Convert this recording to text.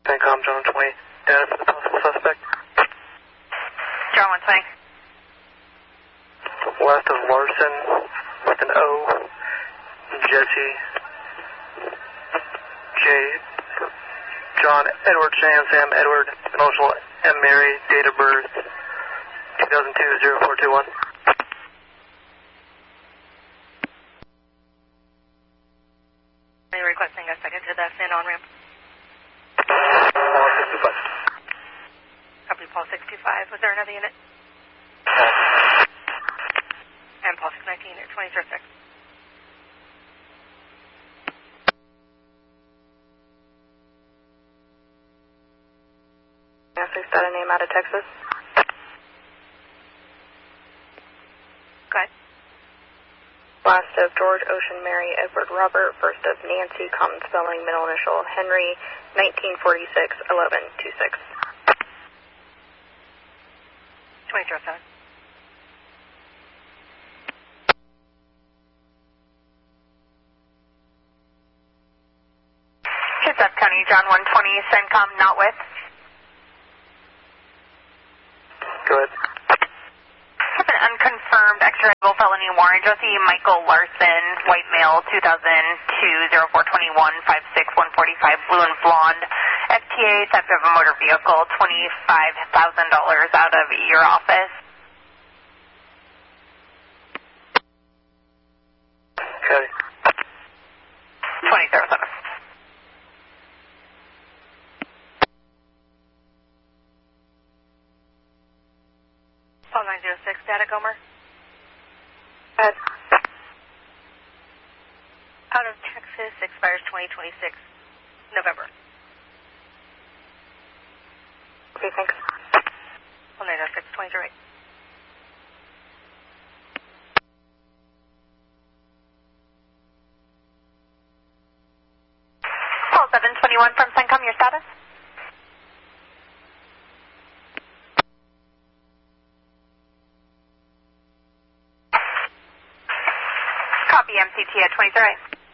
CENTCOM, John 120, status of the possible suspect. John 120. West of Larson with an O, Jesse J. John Edward Sam Edward, initial M. Mary, date of birth 2002-0421. Are you requesting a second to the fin on-ramp? Paul 65. Copy, Paul 65. Was there another unit? And Paul 619 at 2006. Please got a name out of Texas. Go ahead. Last of George, Ocean, Mary, Edward, Robert. First of Nancy, common spelling, middle initial, Henry, 1946, 1126. 2007. Kitsap County, John 120, CENTCOM, not with. Go ahead. Have an unconfirmed extraditable felony warrant. Josie Michael Larson, white male, 2002-0421, 56145, blue and blonde. FTA, theft of a motor vehicle, $25,000 out of your office. Okay. 2007. Paul 906, data Gomer. Out of Texas, expires 2026, November. Okay, thanks. Paul 906, 2008. Paul 721 from CENTCOM, your status? Copy, MCT at 2030.